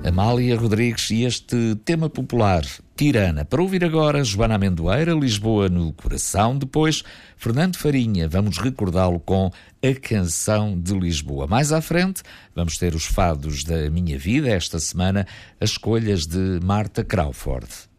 Amália Rodrigues e este tema popular, Tirana. Para ouvir agora, Joana Amendoeira, Lisboa no Coração. Depois, Fernando Farinha, vamos recordá-lo com A Canção de Lisboa. Mais à frente, vamos ter os fados da minha vida. Esta semana, as escolhas de Marta Crawford.